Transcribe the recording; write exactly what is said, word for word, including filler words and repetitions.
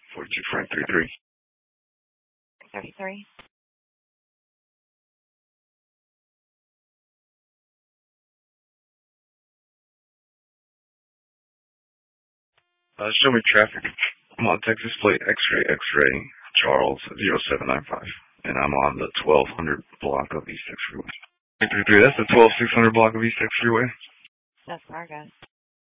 forty-two Frank thirty-three. thirty-three. Uh, show me traffic. I'm on Texas Plate X-ray X-ray Charles zero seven nine five, and I'm on the twelve hundred block of East Sixth Freeway. three three three, that's the twelve six hundred block of East Sixth Freeway. That's Argus.